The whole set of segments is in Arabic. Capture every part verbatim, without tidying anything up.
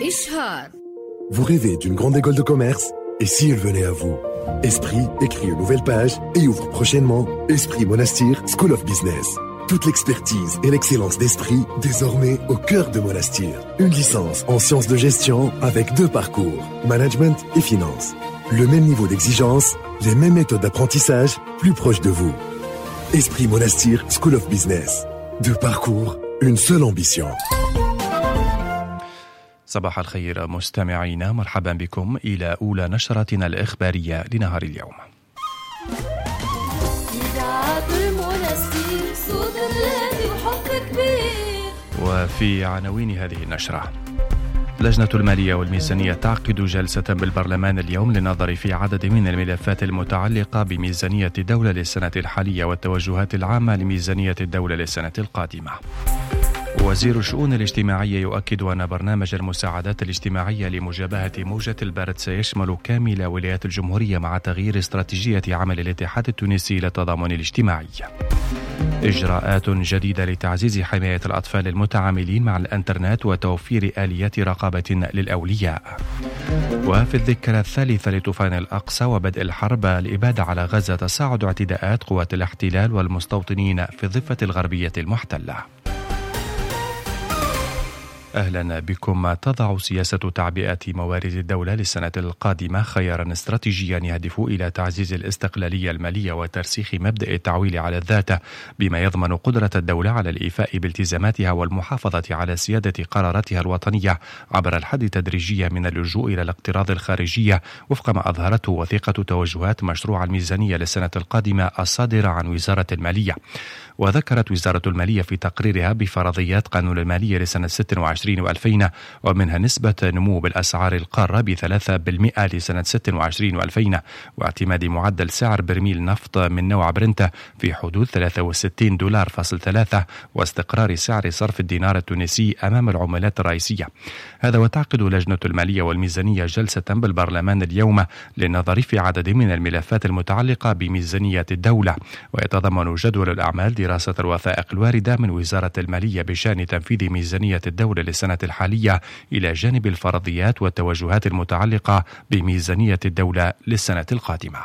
إشهار. Vous rêvez d'une grande école de commerce? Et si elle venait à vous? Esprit écrit une nouvelle page et ouvre prochainement Esprit Monastir School of Business. Toute l'expertise et l'excellence d'Esprit désormais au cœur de Monastir. Une licence en sciences de gestion avec deux parcours, management et finance. Le même niveau d'exigence, les mêmes méthodes d'apprentissage plus proches de vous. Esprit Monastir School of Business. Deux parcours, une seule ambition. صباح الخير مستمعينا، مرحبا بكم إلى أولى نشرتنا الإخبارية لنهار اليوم. وفي عناوين هذه النشرة: لجنة المالية والميزانية تعقد جلسة بالبرلمان اليوم للنظر في عدد من الملفات المتعلقة بميزانية الدولة للسنة الحالية والتوجهات العامة لميزانية الدولة للسنة القادمة. وزير الشؤون الاجتماعية يؤكد أن برنامج المساعدات الاجتماعية لمجابهة موجة البرد سيشمل كامل ولايات الجمهورية مع تغيير استراتيجية عمل الاتحاد التونسي للتضامن الاجتماعي. إجراءات جديدة لتعزيز حماية الأطفال المتعاملين مع الإنترنت وتوفير آليات رقابة للأولياء. وفي الذكرى الثالثة لطوفان الأقصى وبدء الحرب الإبادة على غزة، تصاعد اعتداءات قوات الاحتلال والمستوطنين في الضفة الغربية المحتلة. أهلا بكم. تضع سياسة تعبئة موارد الدولة للسنة القادمة خيارا استراتيجيا يهدف إلى تعزيز الاستقلالية المالية وترسيخ مبدأ التعويل على الذات، بما يضمن قدرة الدولة على الإيفاء بالتزاماتها والمحافظة على سيادة قراراتها الوطنية عبر الحد تدريجيا من اللجوء إلى الاقتراض الخارجية، وفق ما أظهرته وثيقة توجهات مشروع الميزانية للسنة القادمة الصادرة عن وزارة المالية. وذكرت وزارة المالية في تقريرها بفرضيات قانون المالية لسنة ستة وعشرين وألفين، ومنها نسبة نمو بالأسعار القارة بثلاثة بالمئة لسنة ستة وعشرين وألفين، واعتماد معدل سعر برميل نفط من نوع برنت في حدود ثلاثة وستين دولار فاصل ثلاثة، واستقرار سعر صرف الدينار التونسي أمام العملات الرئيسية. هذا وتعقد لجنة المالية والميزانية جلسة بالبرلمان اليوم للنظر في عدد من الملفات المتعلقة بميزانية الدولة، ويتضمن جدول الأعمال دراسة الوثائق الواردة من وزارة المالية بشأن تنفيذ ميزانية الدولة للسنة الحالية، إلى جانب الفرضيات والتوجهات المتعلقة بميزانية الدولة للسنة القادمة.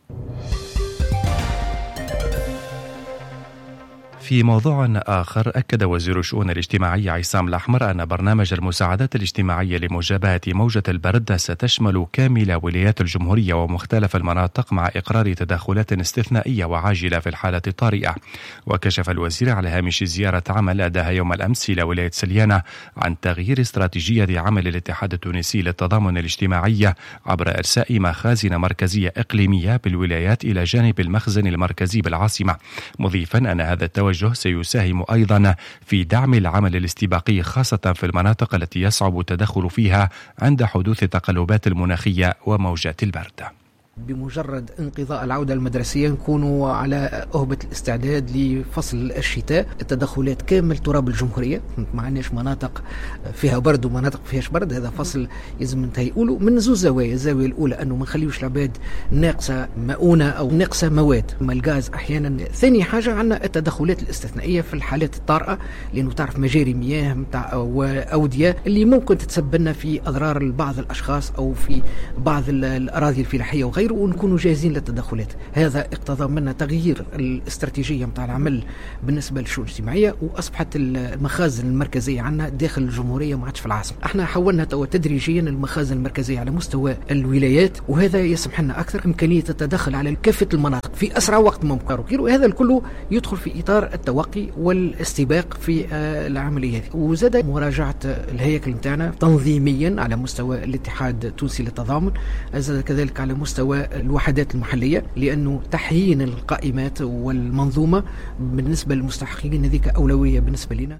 في موضوع آخر، أكد وزير الشؤون الاجتماعية عصام الأحمر أن برنامج المساعدات الاجتماعية لمجابهة موجة البرد ستشمل كامل ولايات الجمهورية ومختلف المناطق، مع إقرار تدخلات استثنائية وعاجلة في الحالة الطارئة. وكشف الوزير على هامش زيارة عمل أداها يوم الأمس إلى ولاية سليانة عن تغيير استراتيجية عمل الاتحاد التونسي للتضامن الاجتماعي عبر إرساء مخازن مركزية إقليمية بالولايات إلى جانب المخزن المركزي بالعاصمة، مضيفا أن هذا التوجه سيساهم أيضا في دعم العمل الاستباقي، خاصة في المناطق التي يصعب التدخل فيها عند حدوث التقلبات المناخية وموجات البرد. بمجرد انقضاء العودة المدرسية نكونوا على أهبة الاستعداد لفصل الشتاء. التدخلات كامل تراب الجمهورية، ما عندناش مناطق فيها برد ومناطق فيهاش برد. هذا فصل يلزم ننتهيئوله من زوج زوايا. الزاوية الأولى أنه ما نخليوش العباد ناقصة مؤونة أو ناقصة مواد ما الغاز أحيانا. ثاني حاجة عندنا التدخلات الاستثنائية في الحالات الطارئة، لأنه تعرف مجاري مياه متاع وأودية اللي ممكن تتسبب لنا في أضرار لبعض الأشخاص أو في بعض الأراضي الفلاحية وغيره، ونكونوا جاهزين للتدخلات. هذا اقتضى منا تغيير الاستراتيجية متاع العمل بالنسبة للشؤون الاجتماعية، وأصبحت المخازن المركزية عنا داخل الجمهورية ما عادش في العاصمة. احنا حولنا تدريجيا المخازن المركزية على مستوى الولايات، وهذا يسمح لنا أكثر إمكانية التدخل على كافة المناطق في أسرع وقت ممكن، وهذا الكل يدخل في إطار التوقي والاستباق في العملية هذه. وزاد مراجعة الهيكل متاعنا تنظيميا على مستوى الاتحاد التونسي للتضامن، زاد كذلك على مستوى الوحدات المحلية، لأنه تحيين القائمات والمنظومة بالنسبة للمستحقين هذيك أولوية بالنسبة لنا.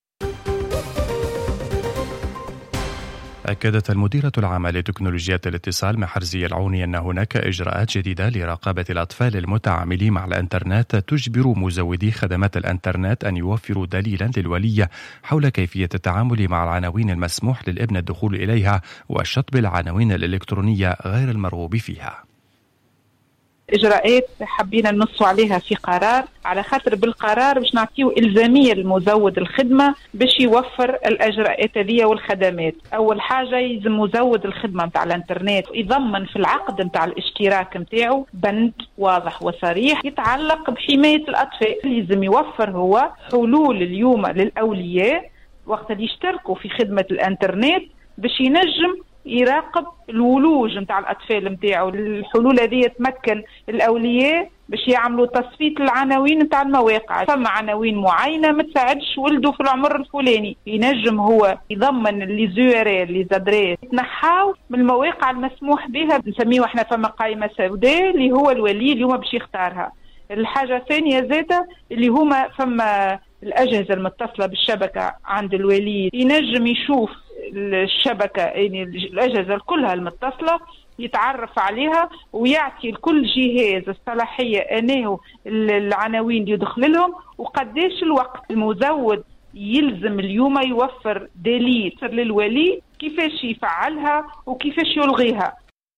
أكدت المديرة العامة لتكنولوجيات الاتصال محرزية العوني أن هناك إجراءات جديدة لرقابة الأطفال المتعاملين مع الإنترنت تجبر مزودي خدمات الإنترنت أن يوفروا دليلا للولي حول كيفية التعامل مع العناوين المسموح للابن الدخول إليها، وشطب العناوين الإلكترونية غير المرغوب فيها. إجراءات حبينا ننصوا عليها في قرار، على خاطر بالقرار باش نعطيو إلزامية لمزود الخدمة باش يوفر الإجراءات هذه والخدمات. أول حاجة يلزم مزود الخدمة متاع الانترنت يضمن في العقد متاع الاشتراك متاعه بند واضح وصريح يتعلق بحماية الأطفال. يلزم يوفر هو حلول اليوم للأولياء وقت اللي يشتركوا في خدمة الانترنت باش ينجم يراقب الولوج متاع الأطفال متاعه. الحلول هذه تمكن الأولياء باش يعملوا تصفية العناوين متاع المواقع. فما عناوين معينة ما تساعدش ولده في العمر الفلاني، ينجم هو يضمن لي زورال لي زادريس يتنحاو من المواقع المسموح بها، نسميه احنا فما قائمة سوداء اللي هو الولي اليوم باش يختارها. الحاجة الثانية زادة اللي هما فما الأجهزة المتصلة بالشبكة عند الولي، ينجم يشوف الشبكة يعني الأجهزة كلها المتصلة يتعرف عليها ويعطي لكل جهاز الصلاحية أنه العناوين اللي يدخل لهم وقديش الوقت. المزود يلزم اليوم يوفر دليل للولي كيفاش يفعلها وكيفاش يلغيها.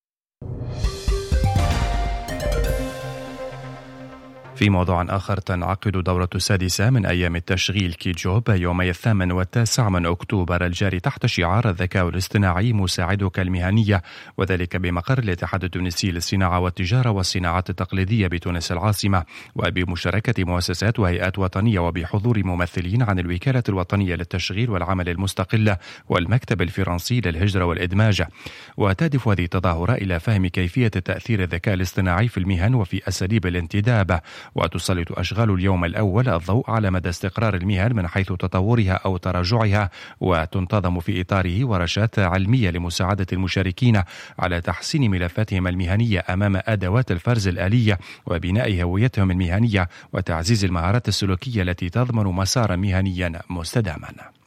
في موضوع آخر، تنعقد دورة السادسة من أيام التشغيل كي جوب يومي الثامن والتاسع من أكتوبر الجاري تحت شعار الذكاء الاصطناعي مساعدك المهنية، وذلك بمقر الاتحاد التونسي للصناعة والتجارة والصناعات التقليدية بتونس العاصمة، وبمشاركة مؤسسات وهيئات وطنية وبحضور ممثلين عن الوكالة الوطنية للتشغيل والعمل المستقلة والمكتب الفرنسي للهجرة والإدماج. وتهدف هذه التظاهرة إلى فهم كيفية تأثير الذكاء الاصطناعي في المهن وفي أساليب الانتداب، وتسلط أشغال اليوم الأول الضوء على مدى استقرار المهن من حيث تطورها أو تراجعها، وتنتظم في إطاره ورشات علمية لمساعدة المشاركين على تحسين ملفاتهم المهنية أمام أدوات الفرز الآلية وبناء هويتهم المهنية وتعزيز المهارات السلوكية التي تضمن مسارا مهنيا مستداما.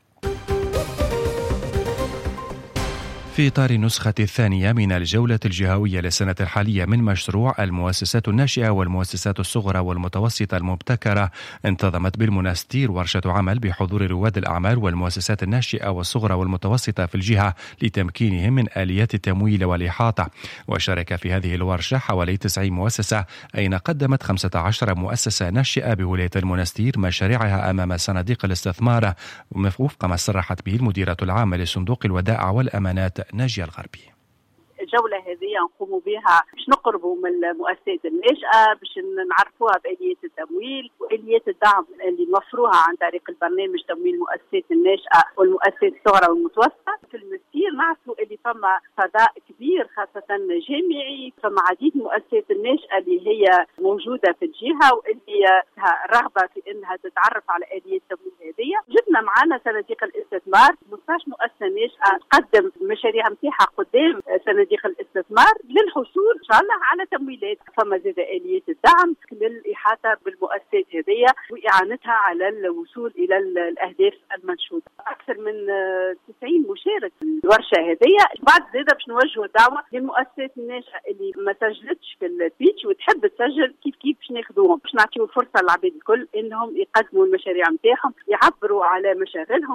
في إطار النسخة الثانية من الجولة الجهوية للسنة الحالية من مشروع المؤسسات الناشئة والمؤسسات الصغرى والمتوسطة المبتكرة، انتظمت بالمنستير ورشة عمل بحضور رواد الأعمال والمؤسسات الناشئة والصغرى والمتوسطة في الجهة لتمكينهم من آليات التمويل والإحاطة. وشارك في هذه الورشة حوالي تسعين مؤسسة، أين قدمت خمسة عشر مؤسسة ناشئة بولاية المنستير مشاريعها أمام صناديق الاستثمار وفق ما صرحت به المديرة العامة لصندوق الودائع والأمانات ناجية الغربي. الجولة هذه نقوموا بها باش نقربوا من المؤسسات الناشئة، باش نعرفوها بآليات التمويل وآليات الدعم اللي نوفروها عن طريق البرنامج تمويل المؤسسات الناشئة والمؤسسات الصغرى والمتوسطة. في المسير نعرفوا اللي فما فضاء كبير خاصة جامعي، فما عديد المؤسسات الناشئة اللي هي موجودة في الجهة واللي لها رغبة في انها تتعرف على آليات التمويل هذه. جبنا معنا صناديق الاستثمار، خمسة عشر مؤسسة ناشئة تقدم مشاريع نتاعها قدام صناديق الاستثمار للحصول ان شاء الله على تمويلات. فما زاد آليات الدعم للإحاطة بالمؤسسات هذه وإعانتها على الوصول إلى الأهداف المنشودة. أكثر من تسعين مشارك في الورشة هذه. بعد زاد باش نوجهوا دعوة للمؤسسات الناشئة اللي ما سجلتش في البيتش وتحب تسجل، كيف كيف باش ناخذوهم، باش نعطيو فرصة للعباد الكل إنهم يقدموا المشاريع نتاعهم، يعبروا على مشاغلهم.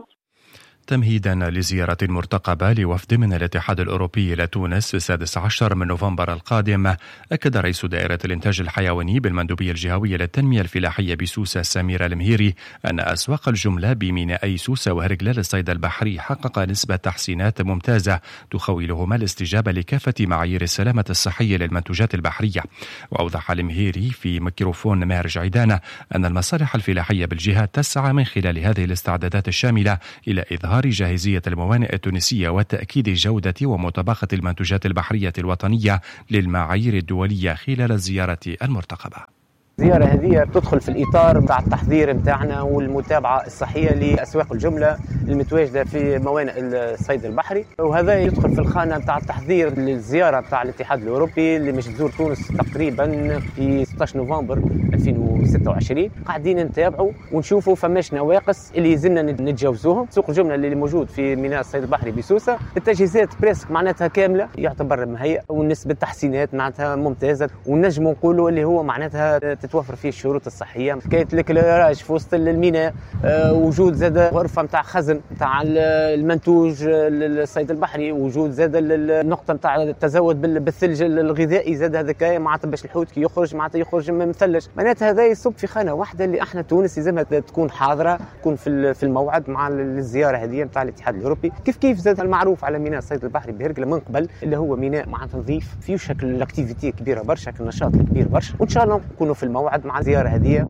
تمهيدا لزيارة مرتقبة لوفد من الاتحاد الأوروبي إلى تونس في السادس عشر من نوفمبر القادم، أكد رئيس دائرة الإنتاج الحيواني بالمندوبية الجهوية للتنمية الفلاحية بسوسة سميرة المهيري أن أسواق الجملة بمينائي سوسة وهرقلة للصيد البحري حقق نسبة تحسينات ممتازة تخولهما الاستجابة لكافة معايير السلامة الصحية للمنتوجات البحرية. وأوضح المهيري في ميكروفون ماهر جعيدان أن المصالح الفلاحية بالجهة تسعى من خلال هذه الاستعدادات الشاملة إلى إظهار جاهزية الموانئ التونسية وتأكيد جودة ومطابقة المنتوجات البحرية الوطنية للمعايير الدولية خلال الزيارة المرتقبة. الزيارة هذه تدخل في الإطار متاع التحضير متاعنا والمتابعة الصحية لأسواق الجملة المتواجدة في موانئ الصيد البحري، وهذا يدخل في الخانة متاع التحضير للزيارة متاع الاتحاد الأوروبي اللي مش تزور تونس تقريبا في ستة عشر نوفمبر ألفين وستة وعشرين. قاعدين نتابعوا ونشوفوا فماش نواقص اللي يزلنا نتجاوزوهم. سوق الجملة اللي موجود في ميناء الصيد البحري بسوسة التجهيزات بريسك معناتها كاملة، يعتبر مهيئ، ونسبة تحسينات معناتها ممتازة، ونجم نقولوا اللي هو معناتها تتوفر فيه الشروط الصحيه، حكايه الكلاراج في وسط الميناء، أه وجود زاد غرفه نتاع خزن نتاع المنتوج الصيد البحري، وجود زاد النقطه نتاع التزود بالثلج الغذائي زاد هذاك معناتها باش الحوت كي يخرج معناتها يخرج مثلج. معناتها هذا يصب في خانه واحده اللي احنا تونس لازمها تكون حاضره، تكون في في الموعد مع الزياره هذه نتاع الاتحاد الاوروبي. كيف كيف زاد المعروف على ميناء الصيد البحري بهرقله من قبل اللي هو ميناء معناتها نظيف فيه شكل الاكتيفيتي كبيره برشا، النشاط الكبير برشا، وان شاء الله نكونوا في الموعد مع الزياره هذه.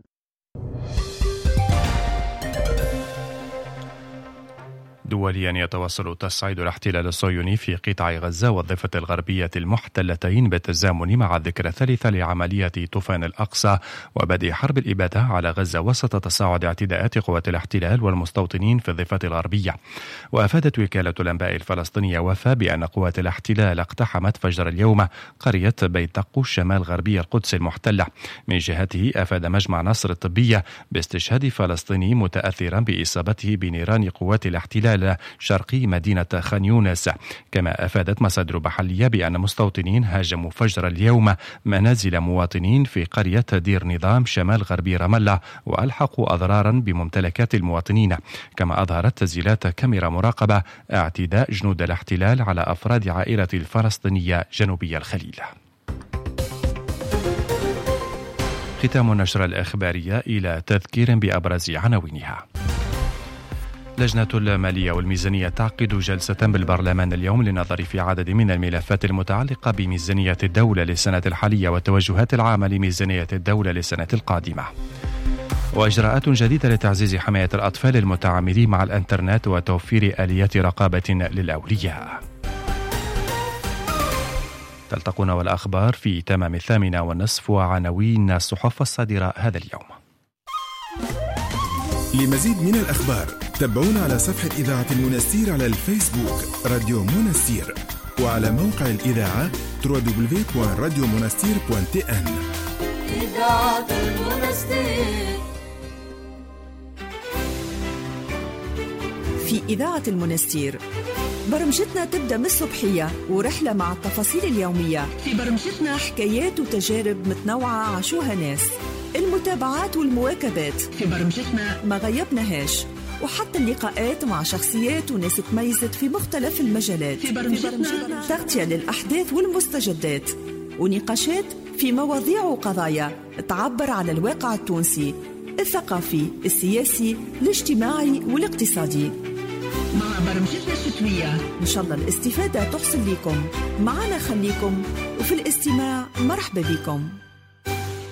دوليا يتواصل تصعيد الاحتلال الصهيوني في قطاع غزة والضفة الغربية المحتلتين بالتزامن مع الذكرى الثالثة لعملية طوفان الأقصى وبدء حرب الإبادة على غزة وسط تصاعد اعتداءات قوات الاحتلال والمستوطنين في الضفة الغربية. وأفادت وكالة الأنباء الفلسطينية وفا بأن قوات الاحتلال اقتحمت فجر اليوم قرية بيت دقو شمال غربي القدس المحتلة. من جهته أفاد مجمع نصر الطبية باستشهاد فلسطيني متأثرا بإصابته بنيران قوات الاحتلال شرقي مدينة خان يونس. كما أفادت مصادر محلية بأن مستوطنين هاجموا فجر اليوم منازل مواطنين في قرية دير نظام شمال غربي رام الله وألحقوا أضرارا بممتلكات المواطنين. كما أظهرت تسجيلات كاميرا مراقبة اعتداء جنود الاحتلال على أفراد عائلة الفلسطينية جنوبي الخليل. ختام النشرة الإخبارية إلى تذكير بأبرز عناوينها. لجنة المالية والميزانية تعقد جلسة بالبرلمان اليوم للنظر في عدد من الملفات المتعلقة بميزانية الدولة للسنة الحالية والتوجهات العامة لميزانية الدولة للسنة القادمة. وإجراءات جديدة لتعزيز حماية الأطفال المتعاملين مع الإنترنت وتوفير آليات رقابة للأولياء. تلتقون والأخبار في تمام الثامنة والنصف وعناوين الصحف الصادرة هذا اليوم. لمزيد من الأخبار تابعونا على صفحة إذاعة المنستير على الفيسبوك راديو منستير، وعلى موقع الإذاعة دبليو دبليو دبليو دوت راديو منستير دوت تي إن. إذاعة المنستير. في إذاعة المنستير برمجتنا تبدأ من الصبحية ورحلة مع التفاصيل اليومية. في برمجتنا حكايات وتجارب متنوعة عاشوها ناس، المتابعات والمواكبات. في برمجتنا ما غيبناهاش، وحتى اللقاءات مع شخصيات وناس تميزت في مختلف المجالات. في برمجتنا تغطية للأحداث والمستجدات ونقاشات في مواضيع وقضايا تعبر عن الواقع التونسي الثقافي، السياسي، الاجتماعي والاقتصادي. مع برمجتنا الشتوية إن شاء الله الاستفادة تحصل لكم. معنا خليكم، وفي الاستماع مرحبا بكم.